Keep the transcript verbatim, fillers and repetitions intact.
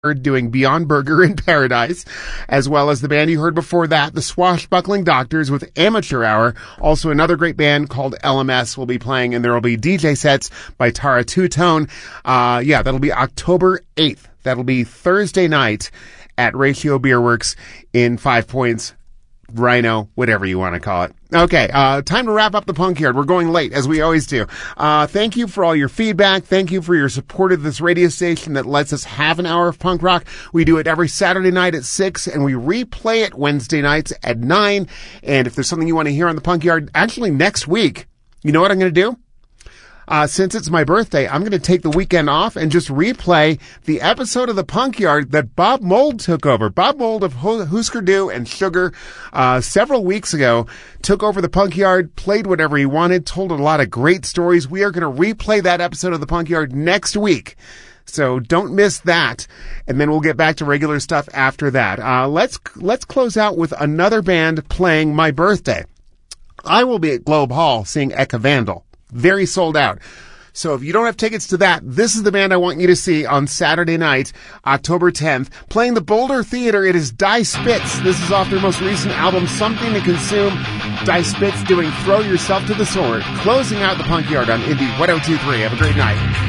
doing Beyond Burger in Paradise, as well as the band you heard before that, the Swashbuckling Doctors with Amateur Hour. Also another great band called L M S will be playing, and there will be D J sets by Tara Two-Tone. Uh, yeah, that'll be October eighth. That'll be Thursday night at Ratio Beer Works in Five Points, Rhino, whatever you want to call it. Okay, uh, time to wrap up the Punk Yard. We're going late, as we always do. Uh, thank you for all your feedback. Thank you for your support of this radio station that lets us have an hour of punk rock. We do it every Saturday night at six, and we replay it Wednesday nights at nine. And if there's something you want to hear on the Punk Yard, actually next week, you know what I'm going to do? Uh, since it's my birthday, I'm going to take the weekend off and just replay the episode of the Punk Yard that Bob Mould took over. Bob Mould of Husker Du and Sugar, uh, several weeks ago, took over the Punk Yard, played whatever he wanted, told a lot of great stories. We are going to replay that episode of the Punk Yard next week. So don't miss that. And then we'll get back to regular stuff after that. Uh, let's, let's close out with another band playing my birthday. I will be at Globe Hall seeing Ecca Vandal. Very sold out. So if you don't have tickets to that, this is the band I want you to see on Saturday night, October tenth. Playing the Boulder Theater, it is Die Spitz. This is off their most recent album, Something to Consume. Die Spitz doing Throw Yourself to the Sword. Closing out the Punk Yard on Indie one oh two point three. Have a great night.